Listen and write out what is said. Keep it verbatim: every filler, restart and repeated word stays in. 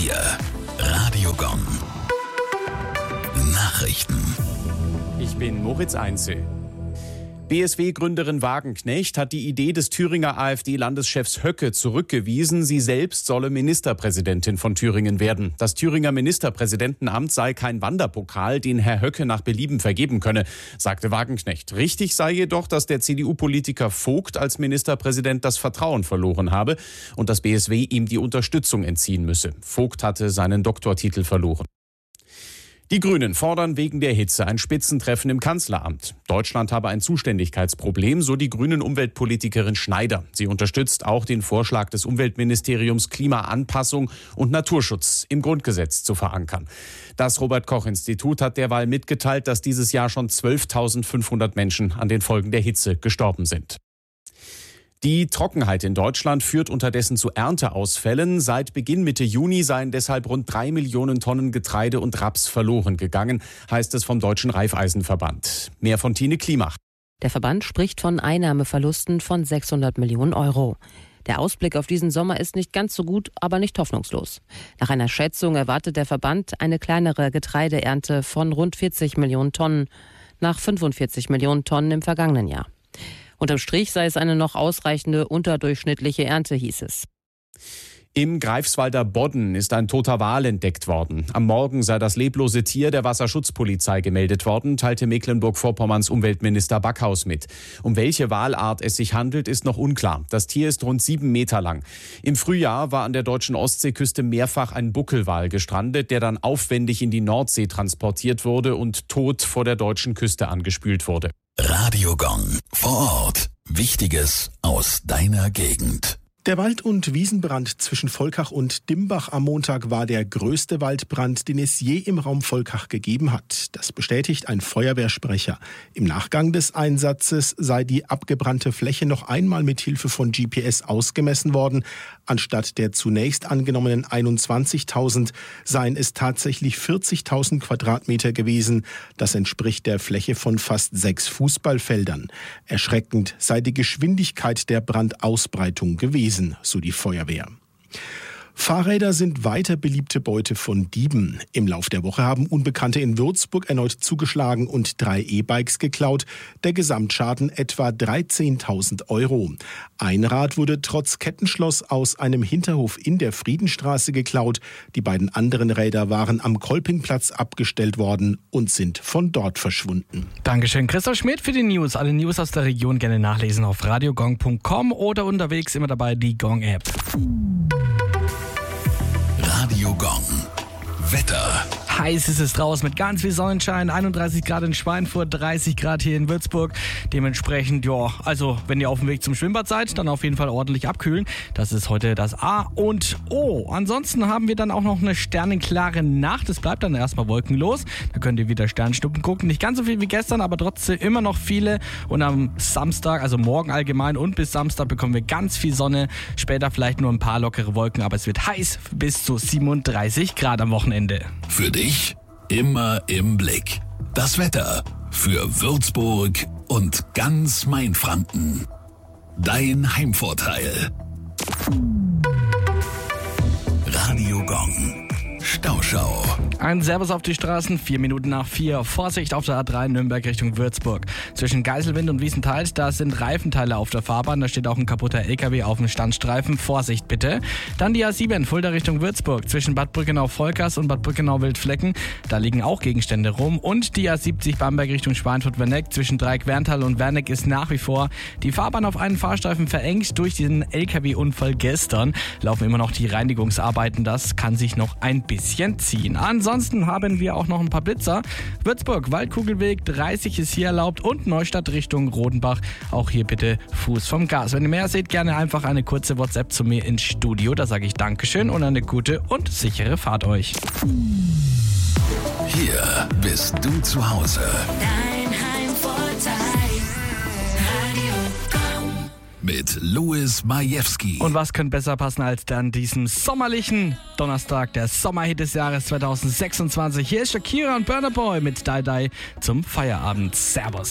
vier. Radio Gong. Nachrichten. Ich bin Moritz Einzel. B S W-Gründerin Wagenknecht hat die Idee des Thüringer AfD-Landeschefs Höcke zurückgewiesen. Sie selbst solle Ministerpräsidentin von Thüringen werden. Das Thüringer Ministerpräsidentenamt sei kein Wanderpokal, den Herr Höcke nach Belieben vergeben könne, sagte Wagenknecht. Richtig sei jedoch, dass der C D U-Politiker Vogt als Ministerpräsident das Vertrauen verloren habe und das B S W ihm die Unterstützung entziehen müsse. Vogt hatte seinen Doktortitel verloren. Die Grünen fordern wegen der Hitze ein Spitzentreffen im Kanzleramt. Deutschland habe ein Zuständigkeitsproblem, so die grünen Umweltpolitikerin Schneider. Sie unterstützt auch den Vorschlag des Umweltministeriums, Klimaanpassung und Naturschutz im Grundgesetz zu verankern. Das Robert-Koch-Institut hat derweil mitgeteilt, dass dieses Jahr schon zwölftausendfünfhundert Menschen an den Folgen der Hitze gestorben sind. Die Trockenheit in Deutschland führt unterdessen zu Ernteausfällen. Seit Beginn Mitte Juni seien deshalb rund drei Millionen Tonnen Getreide und Raps verloren gegangen, heißt es vom Deutschen Raiffeisenverband. Mehr von Tine Klimach. Der Verband spricht von Einnahmeverlusten von sechshundert Millionen Euro. Der Ausblick auf diesen Sommer ist nicht ganz so gut, aber nicht hoffnungslos. Nach einer Schätzung erwartet der Verband eine kleinere Getreideernte von rund vierzig Millionen Tonnen, nach fünfundvierzig Millionen Tonnen im vergangenen Jahr. Unterm Strich sei es eine noch ausreichende unterdurchschnittliche Ernte, hieß es. Im Greifswalder Bodden ist ein toter Wal entdeckt worden. Am Morgen sei das leblose Tier der Wasserschutzpolizei gemeldet worden, teilte Mecklenburg-Vorpommerns Umweltminister Backhaus mit. Um welche Walart es sich handelt, ist noch unklar. Das Tier ist rund sieben Meter lang. Im Frühjahr war an der deutschen Ostseeküste mehrfach ein Buckelwal gestrandet, der dann aufwendig in die Nordsee transportiert wurde und tot vor der deutschen Küste angespült wurde. Radio Gong. Vor Ort. Wichtiges aus deiner Gegend. Der Wald- und Wiesenbrand zwischen Volkach und Dimbach am Montag war der größte Waldbrand, den es je im Raum Volkach gegeben hat. Das bestätigt ein Feuerwehrsprecher. Im Nachgang des Einsatzes sei die abgebrannte Fläche noch einmal mit Hilfe von G P S ausgemessen worden. Anstatt der zunächst angenommenen einundzwanzigtausend seien es tatsächlich vierzigtausend Quadratmeter gewesen. Das entspricht der Fläche von fast sechs Fußballfeldern. Erschreckend sei die Geschwindigkeit der Brandausbreitung gewesen, so die Feuerwehr. Fahrräder sind weiter beliebte Beute von Dieben. Im Lauf der Woche haben Unbekannte in Würzburg erneut zugeschlagen und drei E-Bikes geklaut. Der Gesamtschaden etwa dreizehntausend Euro. Ein Rad wurde trotz Kettenschloss aus einem Hinterhof in der Friedenstraße geklaut. Die beiden anderen Räder waren am Kolpingplatz abgestellt worden und sind von dort verschwunden. Dankeschön, Christoph Schmidt für die News. Alle News aus der Region gerne nachlesen auf radiogong punkt com oder unterwegs immer dabei die Gong-App. Radio Gong. Wetter. Heiß ist es draußen mit ganz viel Sonnenschein, einunddreißig Grad in Schweinfurt, dreißig Grad hier in Würzburg. Dementsprechend, ja, also wenn ihr auf dem Weg zum Schwimmbad seid, dann auf jeden Fall ordentlich abkühlen. Das ist heute das A und O. Ansonsten haben wir dann auch noch eine sternenklare Nacht. Es bleibt dann erstmal wolkenlos. Da könnt ihr wieder Sternschnuppen gucken. Nicht ganz so viel wie gestern, aber trotzdem immer noch viele. Und am Samstag, also morgen allgemein und bis Samstag bekommen wir ganz viel Sonne. Später vielleicht nur ein paar lockere Wolken, aber es wird heiß bis zu siebenunddreißig Grad am Wochenende. Für dich immer im Blick. Das Wetter für Würzburg und ganz Mainfranken. Dein Heimvorteil. Radio Gong. Stauschau. Ein Servus auf die Straßen, vier Minuten nach vier. Vorsicht auf der A drei Nürnberg Richtung Würzburg. Zwischen Geiselwind und Wiesenthal, da sind Reifenteile auf der Fahrbahn. Da steht auch ein kaputter L K W auf dem Standstreifen. Vorsicht bitte. Dann die A sieben Fulda Richtung Würzburg. Zwischen Bad Brückenau-Volkers und Bad Brückenau-Wildflecken. Da liegen auch Gegenstände rum. Und die A siebzig Bamberg Richtung Schweinfurt-Werneck. Zwischen Dreieck-Werntal und Werneck ist nach wie vor die Fahrbahn auf einen Fahrstreifen verengt. Durch diesen L K W-Unfall gestern laufen immer noch die Reinigungsarbeiten. Das kann sich noch ein bisschen ziehen. Ansonsten haben wir auch noch ein paar Blitzer. Würzburg, Waldkugelweg, dreißig ist hier erlaubt und Neustadt Richtung Rodenbach. Auch hier bitte Fuß vom Gas. Wenn ihr mehr seht, gerne einfach eine kurze WhatsApp zu mir ins Studio. Da sage ich Dankeschön und eine gute und sichere Fahrt euch. Hier bist du zu Hause. Dein Heimvorteil. Radio Gong. Mit Louis Majewski. Und was könnte besser passen als dann diesem sommerlichen Donnerstag, der Sommerhit des Jahres zweitausendsechsundzwanzig. Hier ist Shakira und Burna Boy mit Die Die zum Feierabend. Servus.